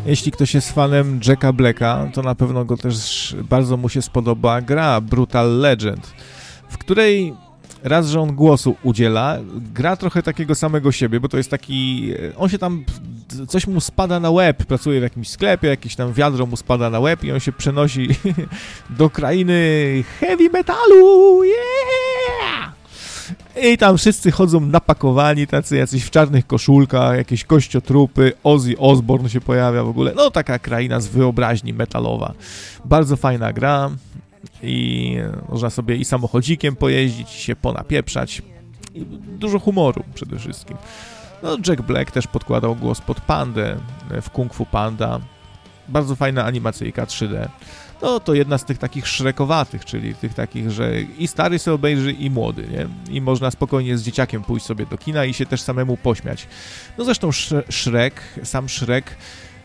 Jeśli ktoś jest fanem Jacka Blacka, to na pewno go też bardzo mu się spodoba gra Brutal Legend, w której raz, że on głosu udziela, gra trochę takiego samego siebie, bo to jest taki... On się tam... Coś mu spada na łeb, pracuje w jakimś sklepie, jakieś tam wiadro mu spada na łeb i on się przenosi do krainy heavy metalu, yeah! I tam wszyscy chodzą napakowani, tacy jacyś w czarnych koszulkach, jakieś kościotrupy, Ozzy Osbourne się pojawia w ogóle. No taka kraina z wyobraźni metalowa. Bardzo fajna gra i można sobie i samochodzikiem pojeździć, i się ponapieprzać. I dużo humoru przede wszystkim. No Jack Black też podkładał głos pod Pandę w Kung Fu Panda. Bardzo fajna animacyjka 3D. No to jedna z tych takich szrekowatych, czyli tych takich, że i stary sobie obejrzy, i młody, nie? I można spokojnie z dzieciakiem pójść sobie do kina i się też samemu pośmiać. No zresztą sam Shrek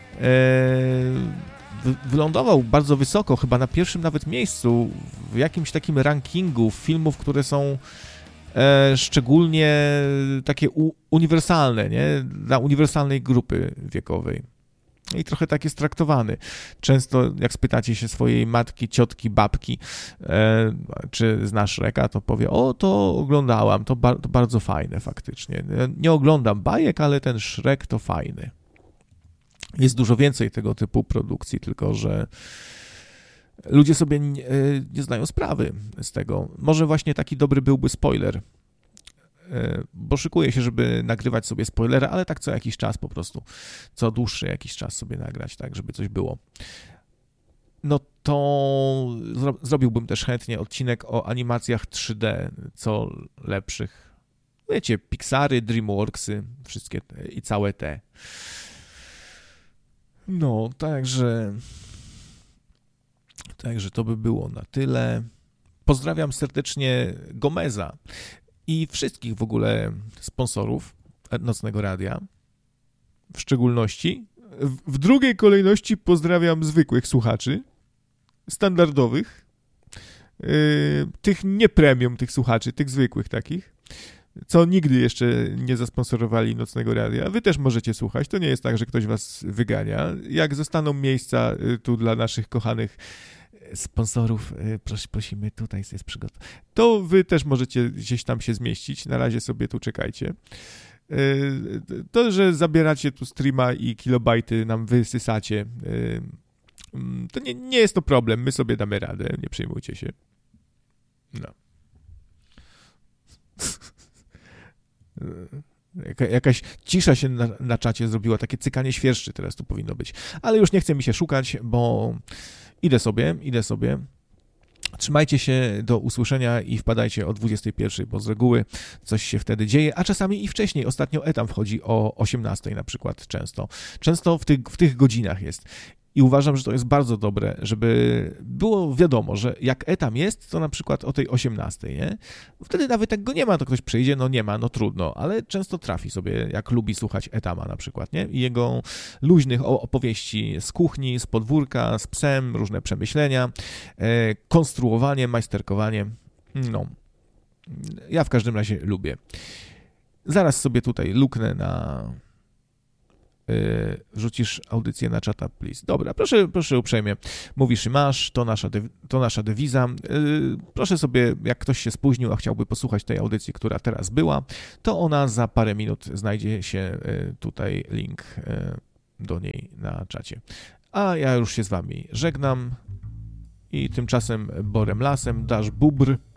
wylądował bardzo wysoko, chyba na pierwszym nawet miejscu w jakimś takim rankingu filmów, które są szczególnie takie uniwersalne, nie? Dla uniwersalnej grupy wiekowej. I trochę tak jest traktowany. Często jak spytacie się swojej matki, ciotki, babki, czy znasz Shreka, to powie, o, to oglądałam, to bardzo fajne faktycznie. Nie oglądam bajek, ale ten Shrek to fajny. Jest dużo więcej tego typu produkcji, tylko że ludzie sobie nie zdają sprawy z tego. Może właśnie taki dobry byłby spoiler, bo szykuję się, żeby nagrywać sobie spoilery, ale tak co jakiś czas po prostu, co dłuższy jakiś czas sobie nagrać, tak, żeby coś było. No to zrobiłbym też chętnie odcinek o animacjach 3D, co lepszych. Wiecie, Pixary, DreamWorksy, wszystkie i całe te. No, także to by było na tyle. Pozdrawiam serdecznie Gomeza i wszystkich w ogóle sponsorów Nocnego Radia. W szczególności. W drugiej kolejności pozdrawiam zwykłych słuchaczy, standardowych, tych nie premium, tych słuchaczy, tych zwykłych takich, co nigdy jeszcze nie zasponsorowali Nocnego Radia. Wy też możecie słuchać, to nie jest tak, że ktoś was wygania. Jak zostaną miejsca tu dla naszych kochanych sponsorów, prosimy, tutaj jest przygotowane, to wy też możecie gdzieś tam się zmieścić. Na razie sobie tu czekajcie. To, że zabieracie tu streama i kilobajty nam wysysacie, to nie jest to problem. My sobie damy radę, nie przejmujcie się. No. Jakaś cisza się na czacie zrobiła, takie cykanie świerszczy teraz tu powinno być. Ale już nie chce mi się szukać, bo idę sobie. Trzymajcie się, do usłyszenia i wpadajcie o 21, bo z reguły coś się wtedy dzieje, a czasami i wcześniej. Ostatnio Etam wchodzi o 18 na przykład często. Często w tych godzinach jest. I uważam, że to jest bardzo dobre, żeby było wiadomo, że jak Etam jest, to na przykład o tej 18, nie? Wtedy nawet jak go nie ma, to ktoś przyjdzie, no nie ma, no trudno, ale często trafi sobie, jak lubi słuchać Etama na przykład, nie? I jego luźnych opowieści z kuchni, z podwórka, z psem, różne przemyślenia, konstruowanie, majsterkowanie, no. Ja w każdym razie lubię. Zaraz sobie tutaj luknę na... Wrzucisz audycję na czata, please. Dobra, proszę uprzejmie. Mówisz i masz, to nasza dewiza. Proszę sobie, jak ktoś się spóźnił, a chciałby posłuchać tej audycji, która teraz była, to ona za parę minut znajdzie się tutaj link do niej na czacie. A ja już się z wami żegnam i tymczasem Borem Lasem, Dasz Bubr.